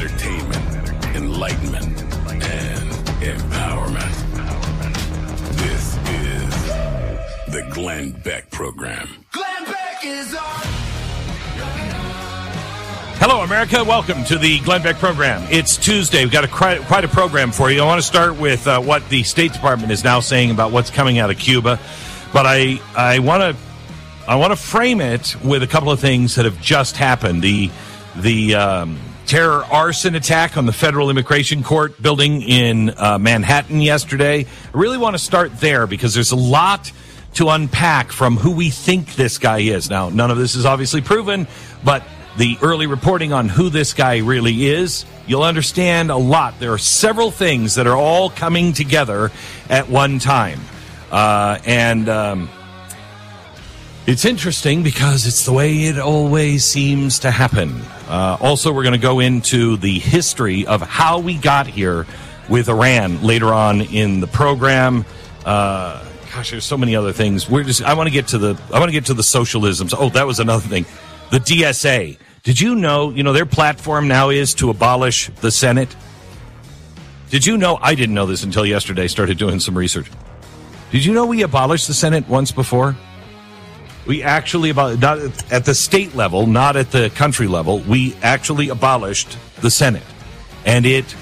entertainment, enlightenment, and empowerment. This is the Glenn Beck Program. Glenn Beck is on. Hello, America. Welcome to the Glenn Beck Program. It's Tuesday. We've got quite a program for you. I want to start with what the State Department is now saying about what's coming out of Cuba, but I want to frame it with a couple of things that have just happened. The terror arson attack on the Federal Immigration Court building in Manhattan yesterday. I really want to start there because there's a lot to unpack from who we think this guy is. Now, none of this is obviously proven, but the early reporting on who this guy really is, you'll understand a lot. There are several things that are all coming together at one time. It's interesting because it's the way it always seems to happen. Also, we're going to go into the history of how we got here with Iran later on in the program. There's so many other things. I want to get to the socialisms. Oh, that was another thing. The DSA. Did you know their platform now is to abolish the Senate? Did you know? I didn't know this until yesterday. Started doing some research. Did you know we abolished the Senate once before? We actually, not at the state level, not at the country level, we actually abolished the Senate. And it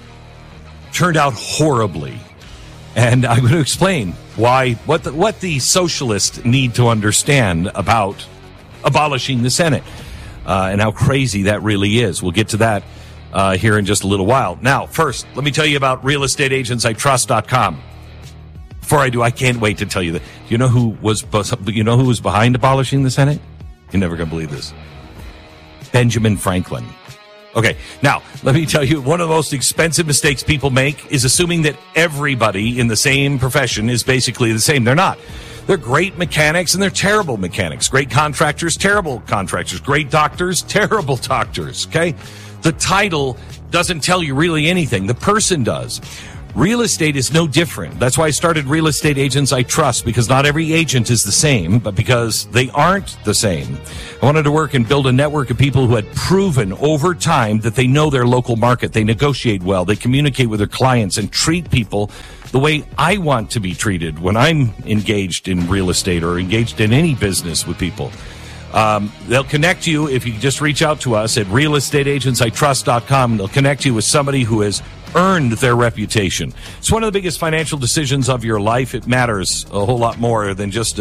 turned out horribly. And I'm going to explain what the socialists need to understand about abolishing the Senate and how crazy that really is. We'll get to that here in just a little while. Now, first, let me tell you about realestateagentsitrust.com. Before I do, I can't wait to tell you that. You know who was behind abolishing the Senate? You're never going to believe this. Benjamin Franklin. Okay, now, let me tell you, one of the most expensive mistakes people make is assuming that everybody in the same profession is basically the same. They're not. They're great mechanics and they're terrible mechanics. Great contractors, terrible contractors. Great doctors, terrible doctors, okay? The title doesn't tell you really anything. The person does. Real estate is no different. That's why I started Real Estate Agents I Trust, because not every agent is the same, but because they aren't the same. I wanted to work and build a network of people who had proven over time that they know their local market. They negotiate well. They communicate with their clients and treat people the way I want to be treated when I'm engaged in real estate or engaged in any business with people. They'll connect you if you just reach out to us at realestateagentsitrust.com. They'll connect you with somebody who has earned their reputation. It's one of the biggest financial decisions of your life. It matters a whole lot more than just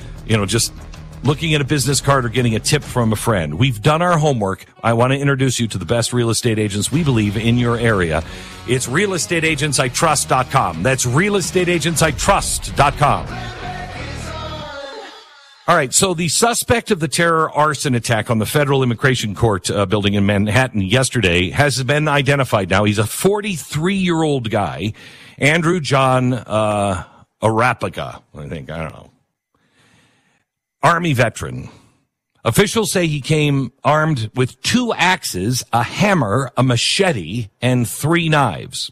looking at a business card or getting a tip from a friend. We've done our homework. I want to introduce you to the best real estate agents we believe in your area. It's realestateagentsitrust.com. That's realestateagentsitrust.com. All right, so the suspect of the terror arson attack on the Federal Immigration Court building in Manhattan yesterday has been identified now. He's a 43-year-old guy, Andrew John Arapaga, I don't know. Army veteran. Officials say he came armed with 2 axes, a hammer, a machete, and 3 knives.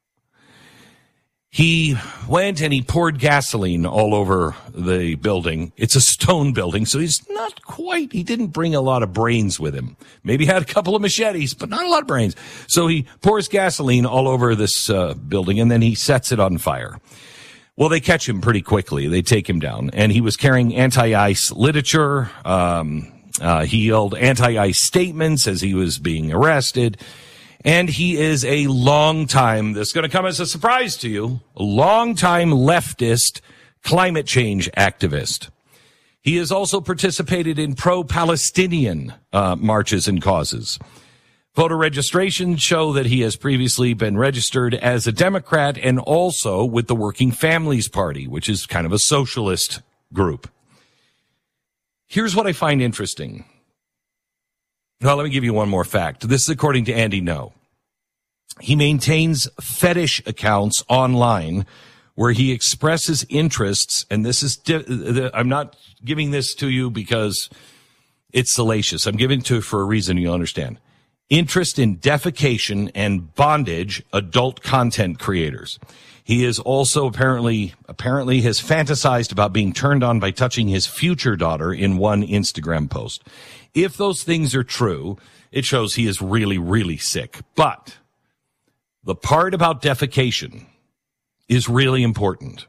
He went and he poured gasoline all over the building. It's a stone building, so he didn't bring a lot of brains with him. Maybe had a couple of machetes, but not a lot of brains. So he pours gasoline all over this building, and then he sets it on fire. Well, they catch him pretty quickly. They take him down, and he was carrying anti-ICE literature. He yelled anti-ICE statements as he was being arrested. And he is this is going to come as a surprise to you, a long-time leftist climate change activist. He has also participated in pro-Palestinian marches and causes. Voter registration show that he has previously been registered as a Democrat and also with the Working Families Party, which is kind of a socialist group. Here's what I find interesting. Well, let me give you one more fact. This is according to Andy No. He maintains fetish accounts online where he expresses interests, and this is, I'm not giving this to you because it's salacious. I'm giving it to you for a reason you'll understand. Interest in defecation and bondage adult content creators. He is also apparently has fantasized about being turned on by touching his future daughter in one Instagram post. if those things are true, it shows he is really, really sick. But the part about defecation is really important.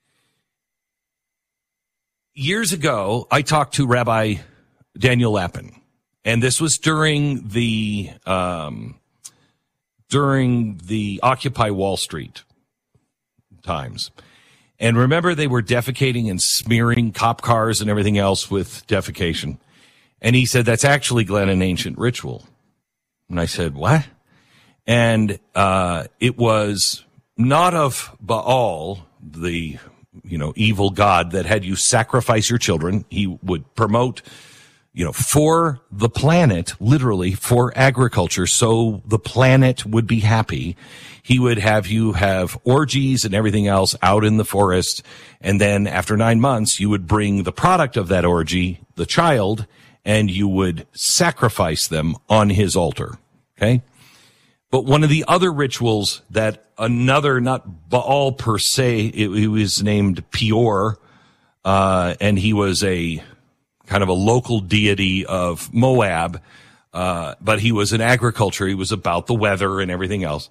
Years ago, I talked to Rabbi Daniel Lapin, and this was during the Occupy Wall Street times. And remember, they were defecating and smearing cop cars and everything else with defecation. And he said, that's actually, Glenn, an ancient ritual. And I said, what? And it was not of Baal, the evil god that had you sacrifice your children. He would promote, for the planet, literally for agriculture, so the planet would be happy. He would have you have orgies and everything else out in the forest. And then after 9 months, you would bring the product of that orgy, the child, and you would sacrifice them on his altar. Okay? But one of the other rituals that another, not Baal per se, he was named Peor, and he was a kind of a local deity of Moab, but he was in agriculture. He was about the weather and everything else.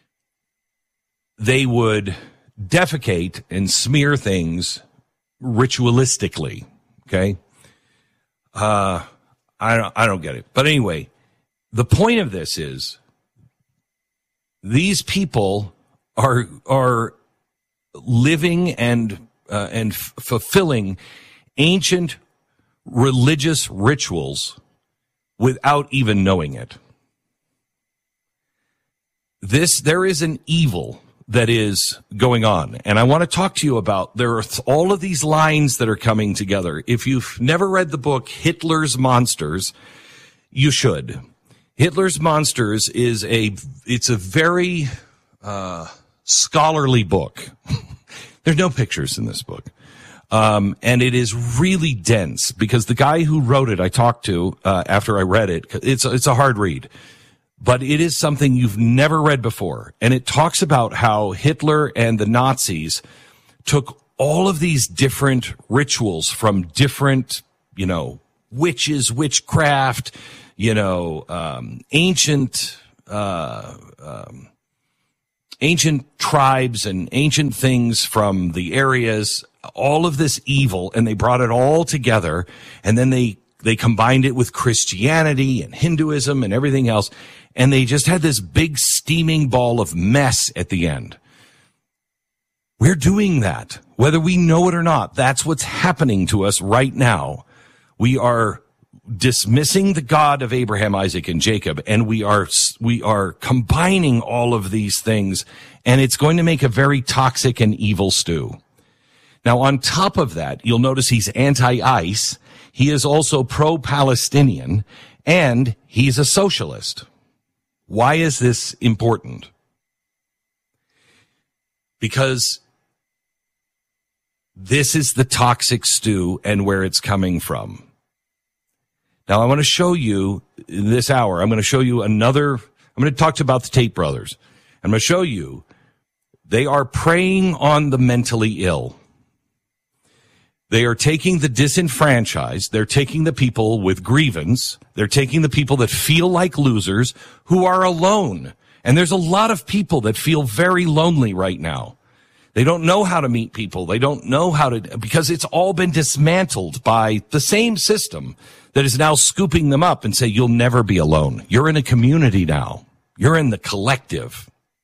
They would defecate and smear things ritualistically. Okay. I don't get it. But anyway, the point of this is these people are living and fulfilling ancient religious rituals without even knowing it. There is an evil that is going on. And I want to talk to you about, there are all of these lines that are coming together. If you've never read the book Hitler's Monsters, you should. Hitler's Monsters it's a very scholarly book. There's no pictures in this book. And it is really dense because the guy who wrote it, I talked to after I read it. It's a hard read. But it is something you've never read before. And it talks about how Hitler and the Nazis took all of these different rituals from different, witches, witchcraft, ancient tribes and ancient things from the areas, all of this evil, and they brought it all together. And then they combined it with Christianity and Hinduism and everything else. And they just had this big steaming ball of mess at the end. We're doing that, whether we know it or not. That's what's happening to us right now. We are dismissing the God of Abraham, Isaac, and Jacob, and we are combining all of these things, and it's going to make a very toxic and evil stew. Now, on top of that, you'll notice he's anti-ICE. He is also pro-Palestinian, and he's a socialist. Why is this important? Because this is the toxic stew and where it's coming from. Now, I want to show you this hour. I'm going to show you I'm going to talk about the Tate brothers. I'm going to show you they are preying on the mentally ill. They are taking the disenfranchised. They're taking the people with grievance. They're taking the people that feel like losers who are alone. And there's a lot of people that feel very lonely right now. They don't know how to meet people. They don't know how to, because it's all been dismantled by the same system that is now scooping them up and say, you'll never be alone. You're in a community now. You're in the collective.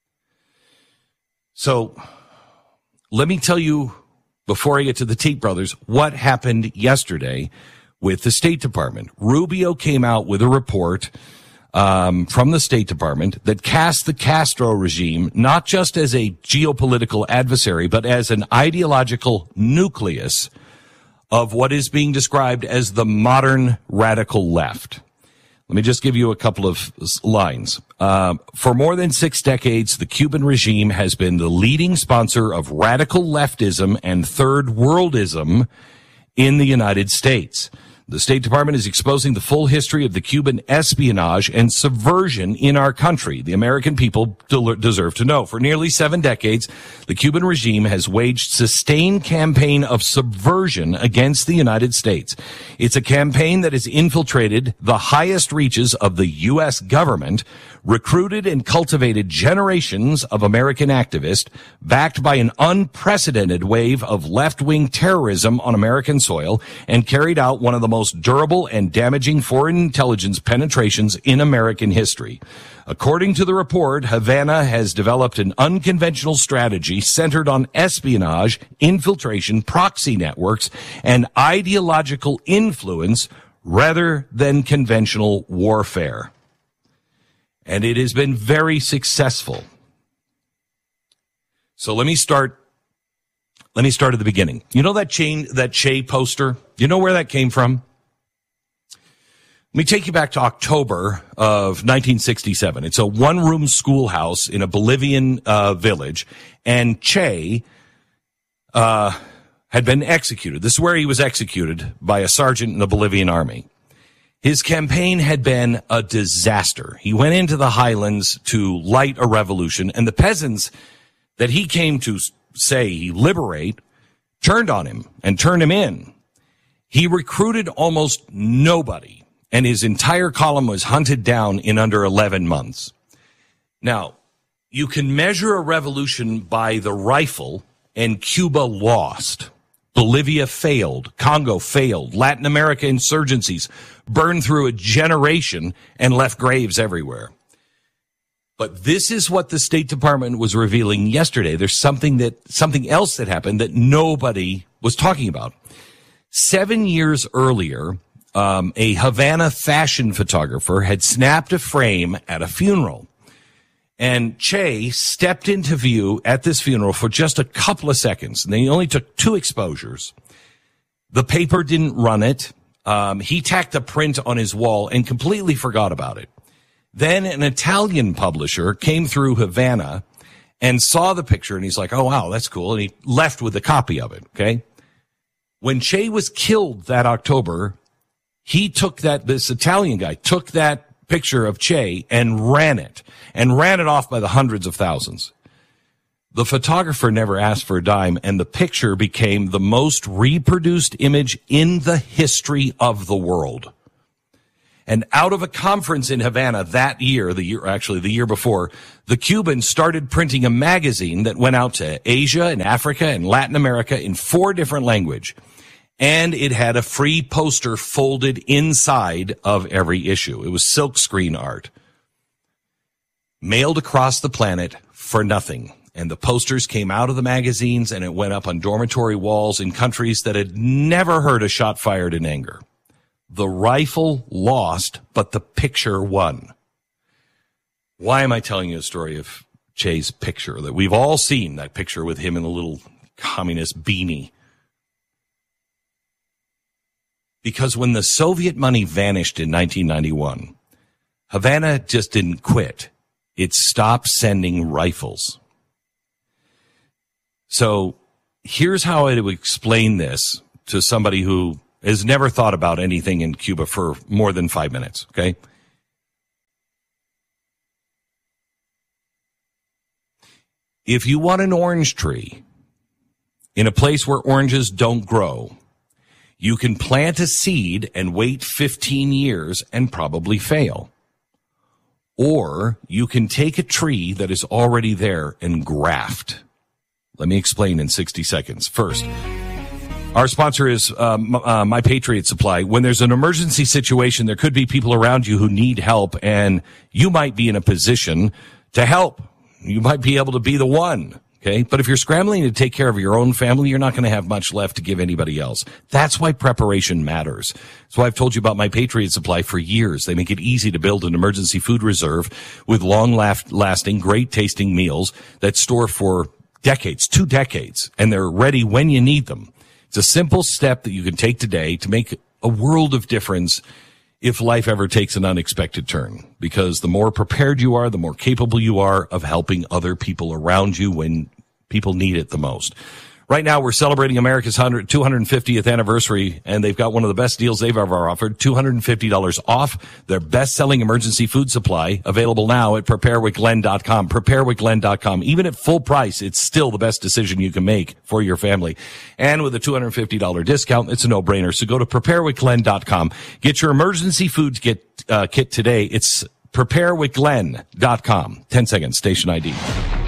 So let me tell you, before I get to the Tate brothers, what happened yesterday with the State Department. Rubio came out with a report from the State Department that cast the Castro regime not just as a geopolitical adversary, but as an ideological nucleus of what is being described as the modern radical left. Let me just give you a couple of lines. For more than 6 decades, the Cuban regime has been the leading sponsor of radical leftism and third worldism in the United States. The State Department is exposing the full history of the Cuban espionage and subversion in our country. The American people deserve to know. For nearly 7 decades, the Cuban regime has waged sustained campaign of subversion against the United States. It's a campaign that has infiltrated the highest reaches of the U.S. government, recruited and cultivated generations of American activists, backed by an unprecedented wave of left-wing terrorism on American soil, and carried out one of the most durable and damaging foreign intelligence penetrations in American history. According to the report, Havana has developed an unconventional strategy centered on espionage, infiltration, proxy networks, and ideological influence rather than conventional warfare. And it has been very successful. So let me start at the beginning. You know that Che poster? You know where that came from? Let me take you back to October of 1967. It's a one-room schoolhouse in a Bolivian village, and Che had been executed. This is where he was executed by a sergeant in the Bolivian army. His campaign had been a disaster. He went into the highlands to light a revolution, and the peasants that he came to say he liberate turned on him and turned him in. He recruited almost nobody, and his entire column was hunted down in under 11 months. Now, you can measure a revolution by the rifle, and Cuba lost. Bolivia failed. Congo failed. Latin America insurgencies burned through a generation and left graves everywhere. But this is what the State Department was revealing yesterday. There's something else that happened that nobody was talking about. 7 years earlier, a Havana fashion photographer had snapped a frame at a funeral. And Che stepped into view at this funeral for just a couple of seconds. And they only took 2 exposures. The paper didn't run it. He tacked a print on his wall and completely forgot about it. Then an Italian publisher came through Havana and saw the picture, and he's like, oh, wow, that's cool. And he left with a copy of it, okay? When Che was killed that October, this Italian guy took that picture of Che and ran it off by the hundreds of thousands. The photographer never asked for a dime, and the picture became the most reproduced image in the history of the world. And out of a conference in Havana that year, the year before, the Cubans started printing a magazine that went out to Asia and Africa and Latin America in 4 different languages. And it had a free poster folded inside of every issue. It was silkscreen art. Mailed across the planet for nothing. And the posters came out of the magazines, and it went up on dormitory walls in countries that had never heard a shot fired in anger. The rifle lost, but the picture won. Why am I telling you a story of Che's picture? That we've all seen that picture with him in a little communist beanie. Because when the Soviet money vanished in 1991, Havana just didn't quit. It stopped sending rifles. So here's how I would explain this to somebody who has never thought about anything in Cuba for more than 5 minutes, okay? If you want an orange tree in a place where oranges don't grow, you can plant a seed and wait 15 years and probably fail. Or you can take a tree that is already there and graft. Let me explain in 60 seconds. First, our sponsor is My Patriot Supply. When there's an emergency situation, there could be people around you who need help, and you might be in a position to help. You might be able to be the one. Okay, but if you're scrambling to take care of your own family, you're not going to have much left to give anybody else. That's why preparation matters. That's why I've told you about My Patriot Supply for years. They make it easy to build an emergency food reserve with long-lasting, great-tasting meals that store for decades, 2 decades, and they're ready when you need them. It's a simple step that you can take today to make a world of difference if life ever takes an unexpected turn. Because the more prepared you are, the more capable you are of helping other people around you when people need it the most. Right now, we're celebrating America's 250th anniversary, and they've got one of the best deals they've ever offered, $250 off their best-selling emergency food supply, available now at preparewithglenn.com. Preparewithglenn.com. Even at full price, it's still the best decision you can make for your family. And with a $250 discount, it's a no-brainer. So go to preparewithglenn.com. Get your emergency foods kit today. It's preparewithglenn.com. 10 seconds, station ID.